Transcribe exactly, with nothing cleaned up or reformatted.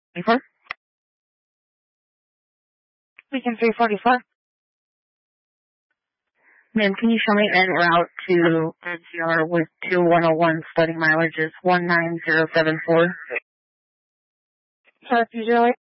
forty-four? Beacon three forty-four. Ma'am, can you show me en route to N C R with two one oh one starting mileage is one nine zero seven four? Sorry, zero eight.